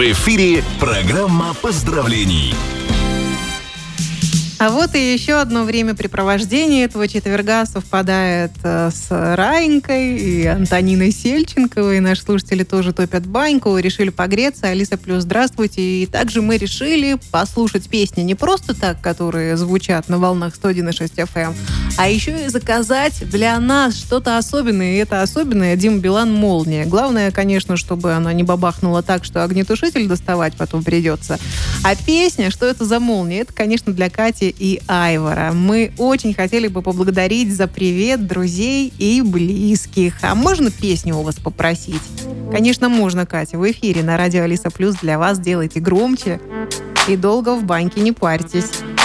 В эфире программа поздравлений. А вот и еще одно времяпрепровождение этого четверга совпадает с Раенькой и Антониной Сельченковой. Наши слушатели тоже топят баньку, решили погреться. Алиса Плюс, здравствуйте. И также мы решили послушать песни не просто так, которые звучат на волнах 101,6 FM, а еще и заказать для нас что-то особенное. И это особенное Дима Билан «Молния». Главное, конечно, чтобы она не бабахнула так, что огнетушитель доставать потом придется. А песня, что это за молния? Это, конечно, для Кати и Айвара. Мы очень хотели бы поблагодарить за привет друзей и близких. А можно песню у вас попросить? Конечно, можно, Катя. В эфире на радио Алиса Плюс для вас. Делайте громче и долго в баньке не парьтесь.